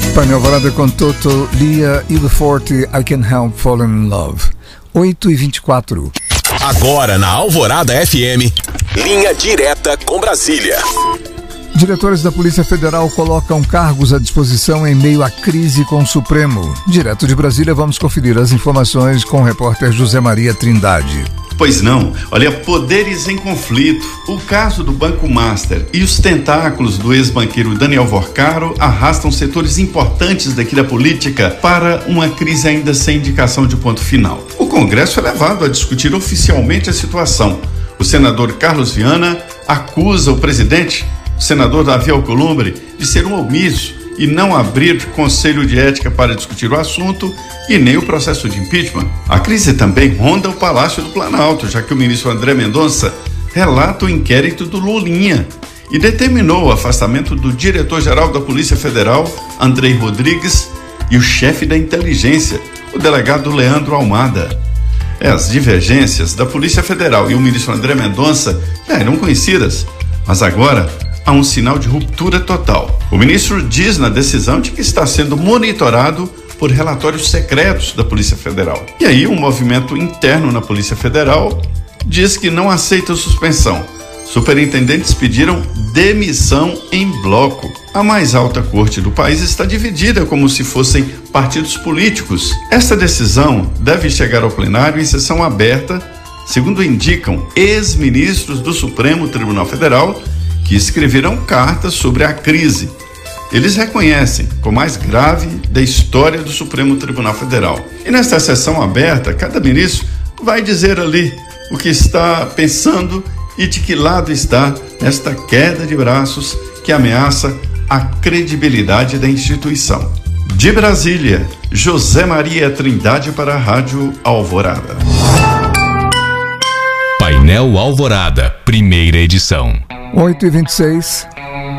Painel Alvorada com Toto, Lia e The Forte, I Can't Help Falling in Love. 8h24. Agora na Alvorada FM, linha direta com Brasília. Diretores da Polícia Federal colocam cargos à disposição em meio à crise com o Supremo. Direto de Brasília, vamos conferir as informações com o repórter José Maria Trindade. Pois não, olha, poderes em conflito. O caso do Banco Master e os tentáculos do ex-banqueiro Daniel Vorcaro arrastam setores importantes daqui da política para uma crise ainda sem indicação de ponto final. O Congresso é levado a discutir oficialmente a situação. O senador Carlos Viana acusa o presidente, o senador Davi Alcolumbre, de ser um omisso e não abrir conselho de ética para discutir o assunto e nem o processo de impeachment. A crise também ronda o Palácio do Planalto, já que o ministro André Mendonça relata o inquérito do Lulinha e determinou o afastamento do diretor-geral da Polícia Federal, Andrei Rodrigues, e o chefe da inteligência, o delegado Leandro Almada. As divergências da Polícia Federal e o ministro André Mendonça já eram conhecidas, mas agora há um sinal de ruptura total. O ministro diz na decisão de que está sendo monitorado por relatórios secretos da Polícia Federal. E aí um movimento interno na Polícia Federal diz que não aceita suspensão. Superintendentes pediram demissão em bloco. A mais alta corte do país está dividida como se fossem partidos políticos. Esta decisão deve chegar ao plenário em sessão aberta, segundo indicam ex-ministros do Supremo Tribunal Federal, que escreverão cartas sobre a crise. Eles reconhecem como mais grave da história do Supremo Tribunal Federal. E nesta sessão aberta, cada ministro vai dizer ali o que está pensando e de que lado está esta queda de braços que ameaça a credibilidade da instituição. De Brasília, José Maria Trindade para a Rádio Alvorada. Painel Alvorada, primeira edição. 8h26.